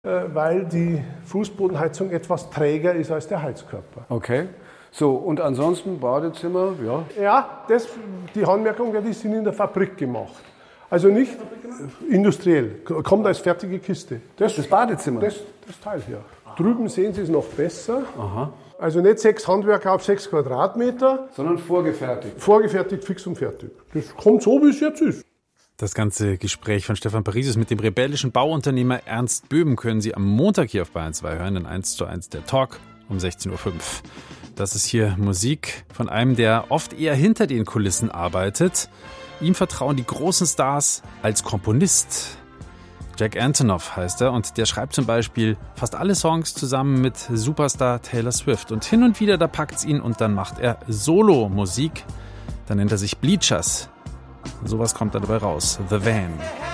weil die Fußbodenheizung etwas träger ist als der Heizkörper. Okay. So, und ansonsten Badezimmer, ja? Ja, die Handwerkung, die sind in der Fabrik gemacht. Also nicht industriell, kommt als fertige Kiste. Das Badezimmer? Das Teil hier. Drüben sehen Sie es noch besser. Aha. Also nicht 6 Handwerker auf 6 Quadratmeter. Sondern vorgefertigt. Vorgefertigt, fix und fertig. Das kommt so, wie es jetzt ist. Das ganze Gespräch von Stefan Parisius mit dem rebellischen Bauunternehmer Ernst Böhm können Sie am Montag hier auf Bayern 2 hören, in 1:1 der Talk um 16:05 Uhr. Das ist hier Musik von einem, der oft eher hinter den Kulissen arbeitet. Ihm vertrauen die großen Stars als Komponist. Jack Antonoff heißt er und der schreibt zum Beispiel fast alle Songs zusammen mit Superstar Taylor Swift. Und hin und wieder, da packt's ihn und dann macht er Solo-Musik. Dann nennt er sich Bleachers. Und sowas kommt dann dabei raus. The Van.